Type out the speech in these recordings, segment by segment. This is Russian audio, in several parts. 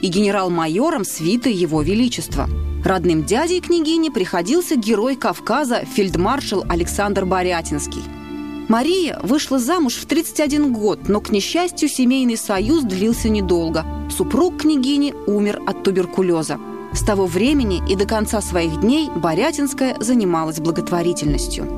и генерал-майором свиты Его Величества. Родным дядей княгини приходился герой Кавказа фельдмаршал Александр Борятинский. Мария вышла замуж в 31 год, но, к несчастью, семейный союз длился недолго. Супруг княгини умер от туберкулеза. С того времени и до конца своих дней Борятинская занималась благотворительностью.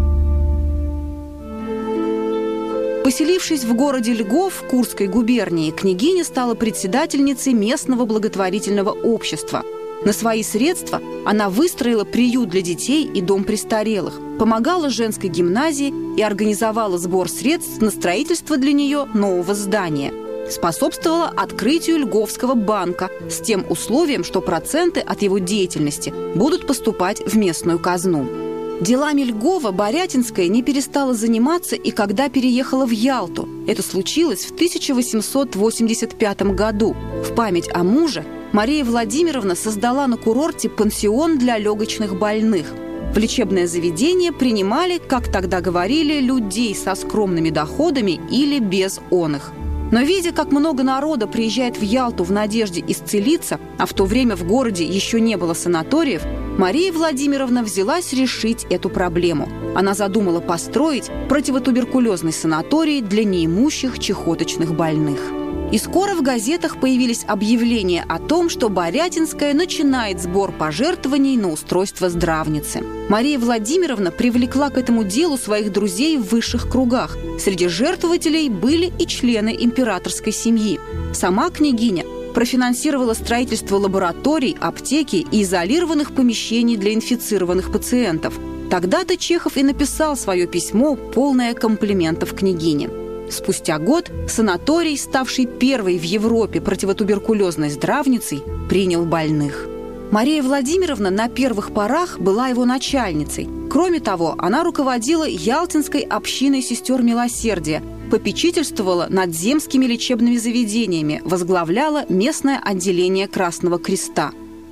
Поселившись в городе Льгов Курской губернии, княгиня стала председательницей местного благотворительного общества. На свои средства она выстроила приют для детей и дом престарелых, помогала женской гимназии и организовала сбор средств на строительство для нее нового здания. Способствовала открытию Льговского банка с тем условием, что проценты от его деятельности будут поступать в местную казну. Делами Льгова Борятинская не перестала заниматься и когда переехала в Ялту. Это случилось в 1885 году. В память о муже Мария Владимировна создала на курорте пансион для легочных больных. В лечебное заведение принимали, как тогда говорили, людей со скромными доходами или без оных. Но видя, как много народа приезжает в Ялту в надежде исцелиться, а в то время в городе еще не было санаториев, Мария Владимировна взялась решить эту проблему. Она задумала построить противотуберкулезный санаторий для неимущих чахоточных больных. И скоро в газетах появились объявления о том, что Борятинская начинает сбор пожертвований на устройство здравницы. Мария Владимировна привлекла к этому делу своих друзей в высших кругах. Среди жертвователей были и члены императорской семьи. Сама княгиня профинансировала строительство лабораторий, аптеки и изолированных помещений для инфицированных пациентов. Тогда-то Чехов и написал свое письмо, полное комплиментов княгине. Спустя год санаторий, ставший первой в Европе противотуберкулезной здравницей, принял больных. Мария Владимировна на первых порах была его начальницей. Кроме того, она руководила Ялтинской общиной сестер милосердия, попечительствовала над земскими лечебными заведениями, возглавляла местное отделение Красного Креста.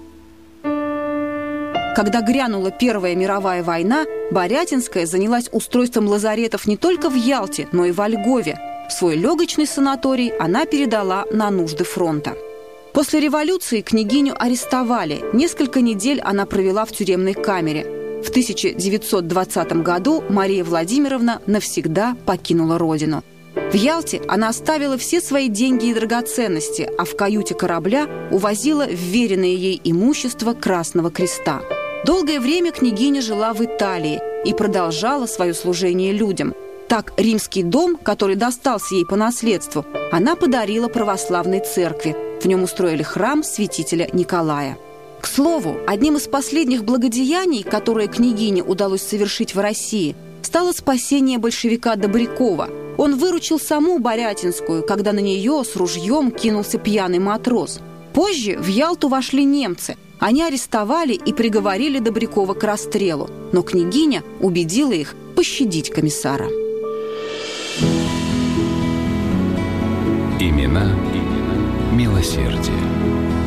Когда грянула Первая мировая война, Борятинская занялась устройством лазаретов не только в Ялте, но и во Льгове. Свой легочный санаторий она передала на нужды фронта. После революции княгиню арестовали. Несколько недель она провела в тюремной камере. В 1920 году Мария Владимировна навсегда покинула родину. В Ялте она оставила все свои деньги и драгоценности, а в каюте корабля увозила вверенное ей имущество Красного Креста. Долгое время княгиня жила в Италии и продолжала свое служение людям. Так, римский дом, который достался ей по наследству, она подарила православной церкви. В нем устроили храм святителя Николая. К слову, одним из последних благодеяний, которое княгине удалось совершить в России, стало спасение большевика Добрякова. Он выручил саму Борятинскую, когда на нее с ружьем кинулся пьяный матрос. Позже в Ялту вошли немцы. Они арестовали и приговорили Добрякова к расстрелу. Но княгиня убедила их пощадить комиссара. Имена милосердия.